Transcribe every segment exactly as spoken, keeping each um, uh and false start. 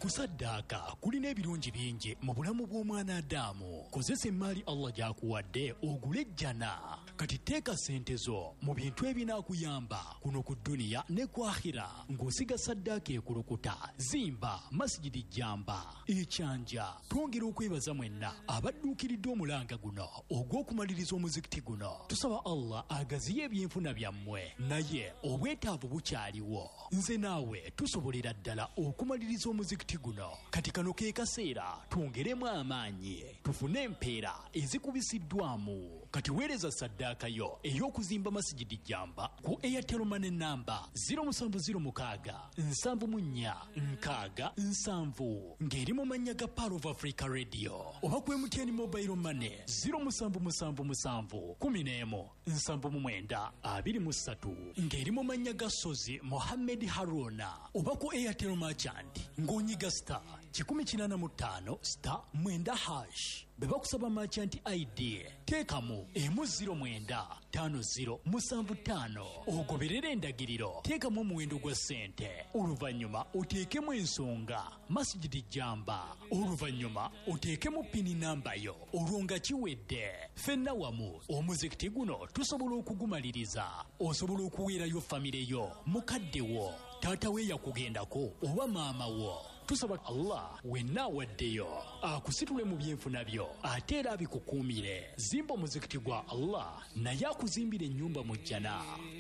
okusaddaaka kulina ebirungi bingi mu bulamu bw'omwana Adamu. Kozesa emmaali Allah gy'akuwadde ogule ejjana. Kati teeka ssente zo mu bintu ebinaakuyamba kuno ku dduniya ne ku akhira ng'osiga saddaaka ekulukuta. Zimba masjidi jjamba ekyanja. Twongera okwebaza mwenna abadduukiridde omulanga guno ogw'okumaliriza omuzikiti guno. Tusaba Allah agaziye ebyenfuna byammwe, naye obwetaavu bukyaliwo. Nze naawe tusobolera ddala okumaliriza omuzikiti guno. Kati kano ke kaseera twongeremu amaanyi tufune empeera ezikubisiddwamu. Kati weereza saddaaka yo ey'okuzimba masjidi jjamba ku Airtel Money namba zero seven zero six seven mu nnya nkaaga nsanvu ng'eri mu mannya ga Power of Africa Radio, oba ku M T N Mobile Money zero seven seven seven one zero one nsanvu mu mwenda abiri mu ssatu ng'eri mu mannya ga Sozi Mohammed Haruna, oba ku Airtel Merchant ng'onyiga star kikumi kinaana mu ttaano star mwenda hash. Be bakusaba merchant I D teekamu emu ziro mwenda ttaano ziro musanvu ttaano. Ogoberera endagiriro, teekamu omuwendo gwa ssente, oluvannyuma oteekemu ensonga masjidi jjamba, oluvannyuma oteekemu pini namba yo. Olwo nga kiwedde, ffenna wamu omuzikiti guno tusobola okugumaliriza. Osobola okuweerayo famire yo, mukadde wo, taata we yakugendako oba maama wo. Tusaba Allah wenna awaddeyo akusitule mu byenfuna byo ate era abikukuumire. Zimba omuzikiti gwa Allah naye akuzimbira ennyumba mu jjana.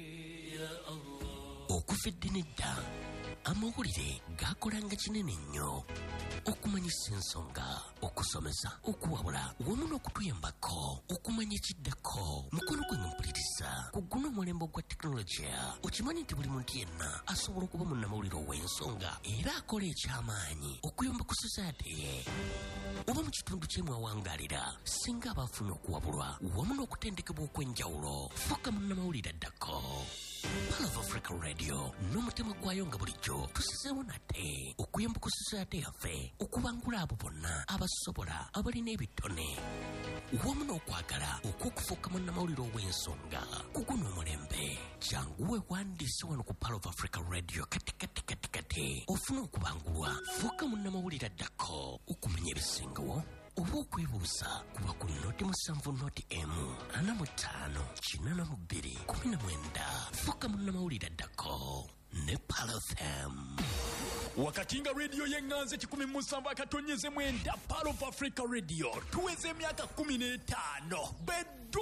Okuva edda edda amawulire gaakolanga kinene nnyo okumanyisa ensonga, okusomesa, okuwabula wamu n'okutuyambako okumanya ekiddako. Mukono gwe mpuliriza ku guno omulembe gwa tekinologiya. Okimanyi nti buli muntu yenna asobola okuba munnamawulire ow'ensonga era akola ekyamaanyi okuyamba ku society ye oba mu kitundu kye mwawangaalira. Singa abaafuna okuwabulwa wamu n'okutendekebwa okw'enjawulo, fuuka munnamawulire addako. Power of Africa Radio n'omutima gwayo nga bulijjo tusizeewo nate okuyamba ku society yaffe, okubangula abo bonna abasobola abalina ebitone wamu n'okwagala okw'okufuuka munnamawulire ow'ensonga ku guno omulembe. Janguwe wandiise wano ku Power of Africa Radio kati kati kati kati ofuna okubangulwa. Fuuka munnamawulire addako okumanya ebisingawo oba okwebuuza kuba ku noti musanvu noti emu ana mu ttaano kinaana mu bbiri kumi na mwenda. Fuuka munnamawulire addako ne Power F M. Wakati nga radio y'enganze kikumi mu musanvu akatonyeze mwenda Power of Africa Radio tuweze emyaka kumi n'etaano beddu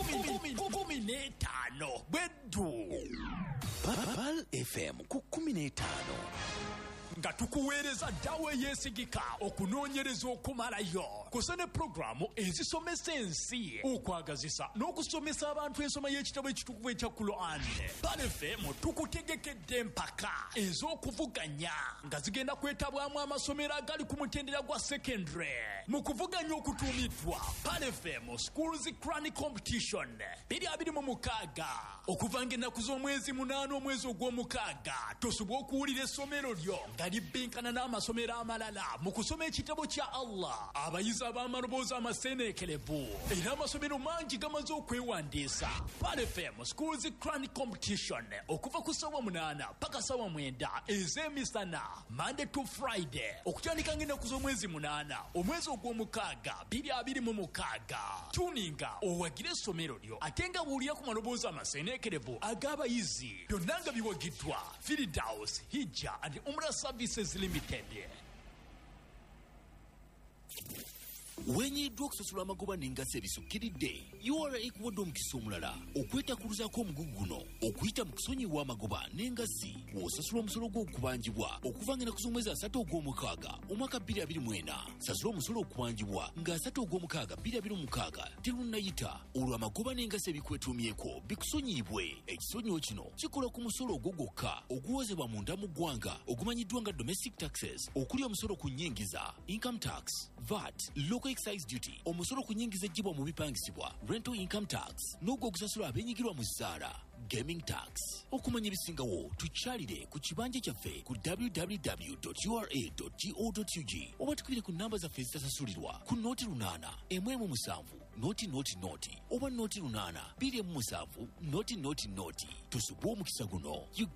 kumi n'etaano beddu. Power F M ku kumi n'etaano nga tukuweereza ddawo eyeesigika okunoonyereza okumalayo. Kosa ne pulogulaamu ezisomesa ensi, okwagazisa n'okusomesa abantu ensoma y'ekitabo ekitukuvu ekya Quran. Power F M tukutegekedde empaka ez'okuvuganya nga zigenda kwetabwamu amasomero agali ku mutendera gwa secondary mu kuvuganya okutuumiddwa Power F M Schools Quran Competition bbiri abiri mu mukaaga okuva ng'ennaku z'omwezi munaana omwezi ogw'omukaaga. Tosobwa okuwulira essomero lyo nga libbinkana n'amasomero amalala mu kusoma ekitabo kya Allah. Abayizi ab'amaloboozi amaseeneekerevu era amasomero mangi gamaze okwewandiisa. Power F M Schools Quran Competition okuva ku ssaawa munaana paka ssaawa mwenda ez'emisana Monday to Friday okutandika ng'ennaku z'omwezi munaana omwezi ogw'omukaaga bbiri abiri mu mukaaga. Tuninga owagire essomero lyo ate nga buulira ku maloboozi amaseeneekerevu ag'abayizi. Byonna nga biwagiddwa Firdaus Hijja and Umrah Services Limited. wenyiddwa okusasula amagoba n'engassi ebisukkiridde U R A ekuwadde omukisa omulala okwetakuluzaako omugugu guno okuyita mu kusonyiyibwa amagoba n'engassi bw'osasula omusolo gw'okubanjibwa okuva ng'ennaku z'omwezi asatu ogw'omukaaga omwaka bbiri abiri mu ena. Sasula omusolo okubanjibwa nga asatu ogw'omukaaga bbiri abiri mu mukaaga terunnayita olwo amagoba n'engassi ebikwetuumyeko bikusonyiyibwe. Ekisonyiwo kino kikola ku musolo ogwo gwokka oguwozebwa munda mu ggwanga ogumanyiddwa nga domestic taxes, okuli omusolo ku nnyingiza income tax, V A T, local excise duty, omusolo ku nnyingiza ejjibwa mu bipangisibwa rental income tax, n'ogwo ogusasula abenyigirwa mu zzaala gaming tax. Okumanya ebisingawo tukyalire ku kibanja kyaffe ku w w w dot u r a dot go dot u g oba tukubire ku namba zaffe ezitasasulirwa ku nooti lunaana emu emu musanvu nooti nooti nooti oba nooti lunaana bbiri emu musanvu nooti nooti nooti. Tusubwe omukisa guno.